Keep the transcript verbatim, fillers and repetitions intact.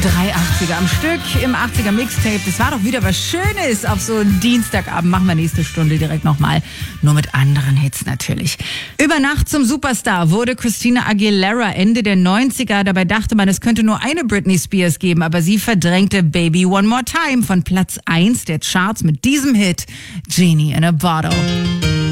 Drei achtziger am Stück im achtziger Mixtape. Das war doch wieder was Schönes auf so einen Dienstagabend. Machen wir nächste Stunde direkt nochmal. Nur mit anderen Hits natürlich. Über Nacht zum Superstar wurde Christina Aguilera Ende der neunziger. Dabei dachte man, es könnte nur eine Britney Spears geben. Aber sie verdrängte Baby One More Time von Platz eins der Charts mit diesem Hit Genie in a Bottle.